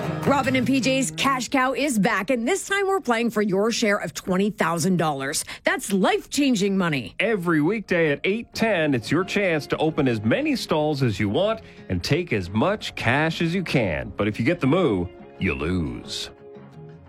Robin and PJ's Cash Cow is back, and this time we're playing for your share of $20,000. That's life-changing money. Every weekday at 8:10, it's your chance to open as many stalls as you want and take as much cash as you can. But if you get the moo, you lose.